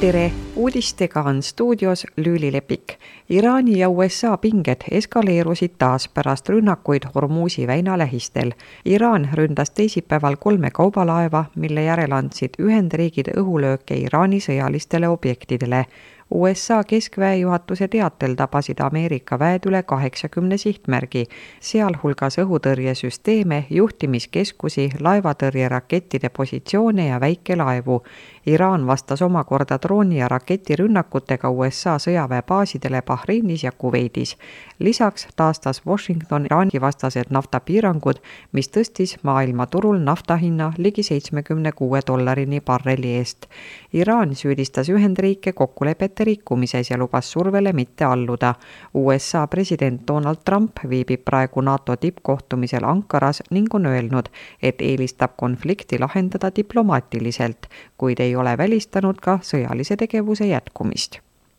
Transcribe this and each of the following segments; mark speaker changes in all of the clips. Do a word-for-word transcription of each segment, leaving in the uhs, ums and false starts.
Speaker 1: Tere, uudistega on stuudios Lüüli Lepik. Iraani ja U S A pinged eskaleerusid taas pärast rünnakuid Hormuzi väina lähistel. Iraan ründas teisipäeval kolme kaubalaeva, mille järel andsid Ühendriigid õhulööke Iraani sõjalistele objektidele. U S A keskväejuhatuse teatel tabasid Ameerika väed üle kaheksakümne sihtmärgi, sealhulgas õhutõrjesüsteeme, juhtimiskeskusi, laevatõrjerakettide positsioone ja väikelaevu. Iraan vastas omakorda drooni- ja raketirünnakutega U S A sõjaväebaasidele Bahreinis ja Kuveidis. Lisaks taastas Washington Iraani vastased naftapiirangud, mis tõstis maailmaturul naftahinna ligi seitsmekümne kuue dollarini barreli eest. Iraan süüdistas Ühendriike kokkulepete rikkumises ja lubas survele mitte alluda. U S A president Donald Trump viibib praegu NATO tippkohtumisel Ankaras ning on öelnud, et eelistab konflikti lahendada diplomaatiliselt, kuid ei ole välistanud ka sõjalise tegevuse jätkumist.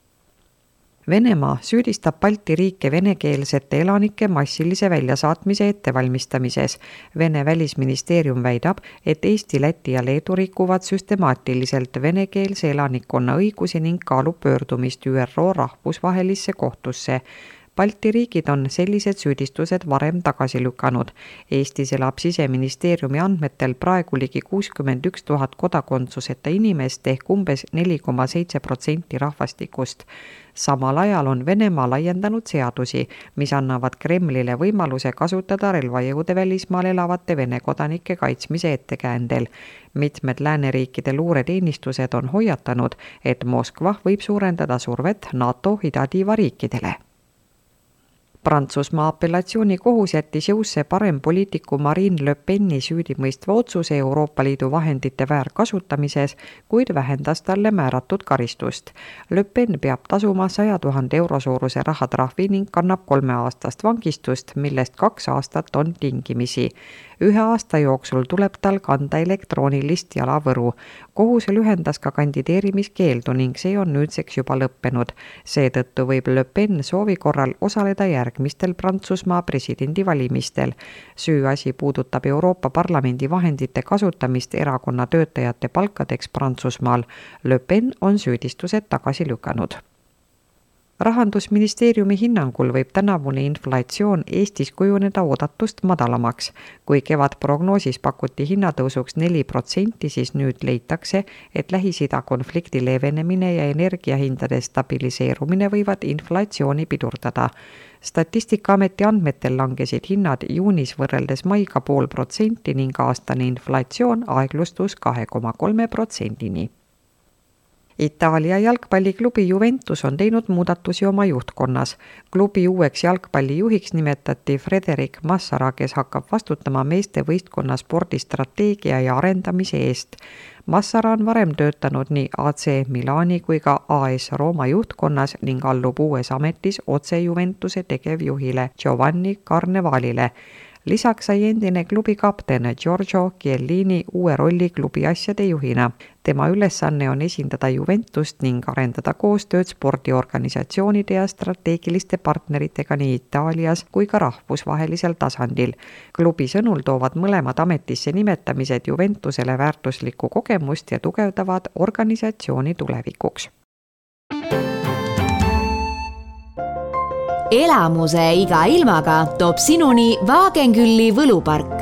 Speaker 1: Venemaa süüdistab Balti riike venekeelsete elanike massilise väljasaatmise ettevalmistamises. Vene välisministeerium väidab, et Eesti, Läti ja Leedu rikuvad süstemaatiliselt venekeelse elanikkonna õigusi ning kaalub pöördumist Ü R O rahvusvahelisse kohtusse. Balti riigid on sellised süüdistused varem tagasi lükanud. Eestis elab Siseministeeriumi andmetel praegu ligi kuuskümmend üks tuhat kodakondsuseta inimest ehk umbes neli koma seitse protsenti rahvastikust. Samal ajal on Venemaa laiendanud seadusi, mis annavad Kremlile võimaluse kasutada relvajõude välismaal elavate Vene kodanike kaitsmise ettekäändel. Mitmed lääneriikide luureteenistused on hoiatanud, et Moskva võib suurendada survet NATO idatiiva riikidele. Prantsusmaa apellatsioonikohus jättis jõusse parempoliitiku Marine Le Peni süüdimõistva otsuse Euroopa Liidu vahendite väärkasutamises, kuid vähendas talle määratud karistust. Le Pen peab tasuma saja tuhande euro suuruse rahatrahvi ning kannab kolme aastast vangistust, millest kaks aastat on tingimisi. Ühe aasta jooksul tuleb tal kanda elektroonilist jalavõru. Kohus lühendas ka kandideerimiskeeldu ning see on nüüdseks juba lõppenud. Seetõttu võib Le Pen soovi korral osaleda järgmistel Prantsusmaa presidendivalimistel. Süüasi puudutab Euroopa Parlamendi vahendite kasutamist erakonna töötajate palkadeks Prantsusmaal. Le Pen on süüdistused tagasi lükanud. Rahandusministeeriumi hinnangul võib tänavune inflatsioon Eestis kujuneda oodatust madalamaks. Kui kevad prognoosis pakuti hinnatõusuks neli protsenti, siis nüüd leitakse, et Lähis-Ida konflikti leevenemine ja energiahindade stabiliseerumine võivad inflatsiooni pidurdada. Statistikaameti andmetel langesid hinnad juunis võrreldes maiga pool protsenti ning aastane inflatsioon aeglustus kahe koma kolme protsendini. Itaalia jalgpalliklubi Juventus on teinud muudatusi oma juhtkonnas. Klubi uueks jalgpallijuhiks nimetati Frederic Massara, kes hakkab vastutama meeste võistkonna spordistrateegia ja arendamise eest. Massara on varem töötanud nii A C Milani kui ka A S Roma juhtkonnas ning allub uues ametis otse Juventuse tegevjuhile Giovanni Carnevalile. Lisaks sai endine klubi kapten Giorgio Chiellini uue rolli klubi asjade juhina. Tema ülesanne on esindada Juventust ning arendada koostööd spordiorganisatsioonide ja strateegiliste partneritega nii Itaalias kui ka rahvusvahelisel tasandil. Klubi sõnul toovad mõlemad ametisse nimetamised Juventusele väärtuslikku kogemust ja tugevdavad organisatsiooni tulevikuks.
Speaker 2: Elamuse iga ilmaga toob sinuni Wagenkülli võlupark.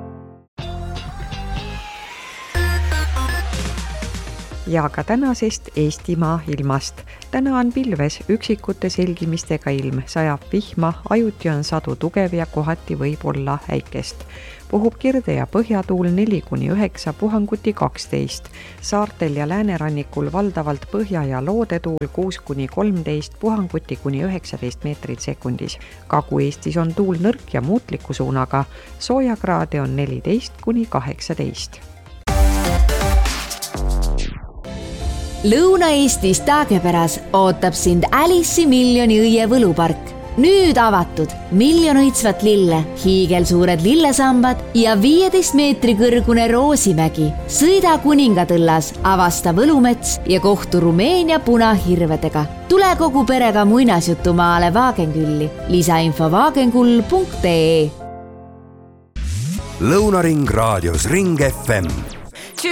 Speaker 1: Ja ka tänasest Eestimaa ilmast. Täna on pilves üksikute selgimistega ilm, sajab vihma, ajuti on sadu tugev ja kohati võib olla äikest. Puhub kirde ja põhjatuul neli kuni üheksa, puhanguti kaksteist. Saartel ja läänerannikul valdavalt põhja ja loodetuul kuus kuni kolmteist, puhanguti kuni üheksateist meetrit sekundis. Kagu-Eestis on tuul nõrk ja muutliku suunaga. Soojakraade on neliteist kuni kaheksateist.
Speaker 2: Lõuna-Eestis Taagepäras ootab sind Alice'i miljoni õie võlupark. Nüüd avatud miljon õitsvat lille, hiigelsuured lillesambad ja viieteist meetri kõrgune Roosimägi. Sõida Kuningatõllas, avasta Võlumets ja kohtu Rumeenia punahirvedega. Tule kogu perega muinasjutumaale Wagenkülli. Lisainfo wagenkull punkt ee.
Speaker 3: Lõunaring raadios Ring F M